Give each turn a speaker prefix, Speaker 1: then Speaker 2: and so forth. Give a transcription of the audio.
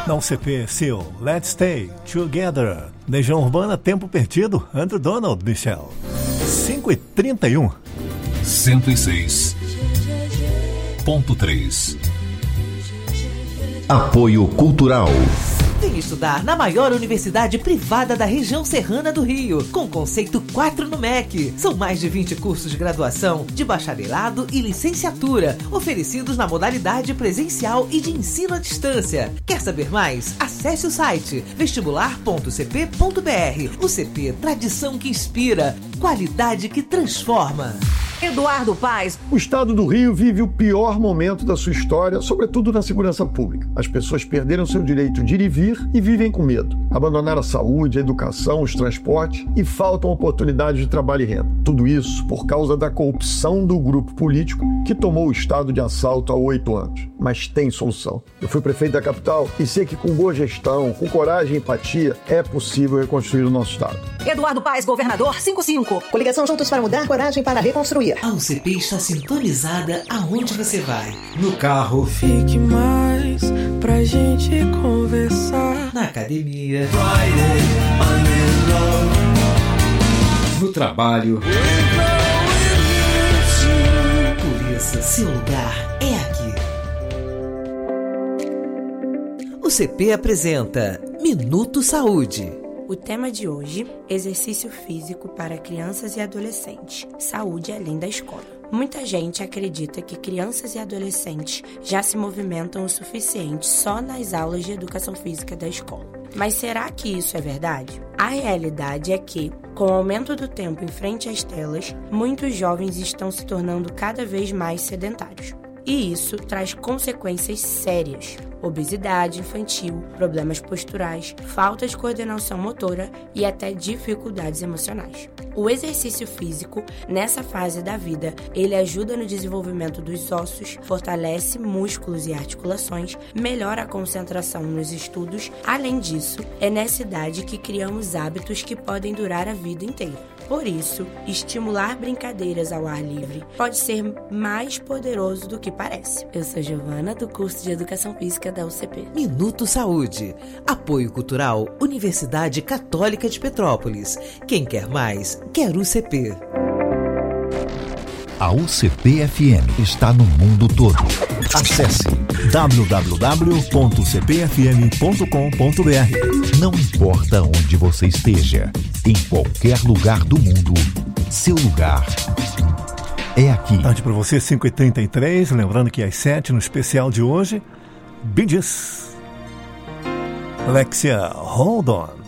Speaker 1: Na UCP, Seal, Let's Stay Together. Legião Urbana, Tempo Perdido, Andrew Donald, Michel. 5h31.
Speaker 2: 106.3. Apoio Cultural.
Speaker 3: Vem estudar na maior universidade privada da região serrana do Rio, com conceito 4 no MEC. São mais de 20 cursos de graduação, de bacharelado e licenciatura, oferecidos na modalidade presencial e de ensino à distância. Quer saber mais? Acesse o site vestibular.cp.br. O CP, tradição que inspira, qualidade que transforma.
Speaker 4: Eduardo Paes.
Speaker 5: O estado do Rio vive o pior momento da sua história, sobretudo na segurança pública. As pessoas perderam seu direito de ir e vir e vivem com medo. Abandonaram a saúde, a educação, os transportes e faltam oportunidades de trabalho e renda. Tudo isso por causa da corrupção do grupo político que tomou o estado de assalto há 8 anos. Mas tem solução. Eu fui prefeito da capital e sei que com boa gestão, com coragem e empatia, é possível reconstruir o nosso estado.
Speaker 4: Eduardo Paes, governador 55. Coligação Juntos para Mudar, coragem para reconstruir.
Speaker 3: A UCP está sintonizada aonde você vai. No carro.
Speaker 6: Fique mais pra gente conversar.
Speaker 3: Na academia.
Speaker 6: Friday, I'm in love.
Speaker 3: No trabalho. Por isso, seu lugar é aqui. O CP apresenta Minuto Saúde.
Speaker 7: O tema de hoje, exercício físico para crianças e adolescentes, saúde além da escola. Muita gente acredita que crianças e adolescentes já se movimentam o suficiente só nas aulas de educação física da escola. Mas será que isso é verdade? A realidade é que, com o aumento do tempo em frente às telas, muitos jovens estão se tornando cada vez mais sedentários. E isso traz consequências sérias: obesidade infantil, problemas posturais, falta de coordenação motora e até dificuldades emocionais. O exercício físico, nessa fase da vida, ele ajuda no desenvolvimento dos ossos, fortalece músculos e articulações, melhora a concentração nos estudos. Além disso, é nessa idade que criamos hábitos que podem durar a vida inteira. Por isso, estimular brincadeiras ao ar livre pode ser mais poderoso do que parece. Eu sou Giovana, do curso de Educação Física da UCP.
Speaker 3: Minuto Saúde. Apoio Cultural, Universidade Católica de Petrópolis. Quem quer mais, quer UCP.
Speaker 2: A UCP-FM está no mundo todo. Acesse www.cpfm.com.br. Não importa onde você esteja, em qualquer lugar do mundo, seu lugar é aqui.
Speaker 1: Tarde para você, 5h33. Lembrando que às 7 no especial de hoje, Bee Gees. Alexia, Hold On.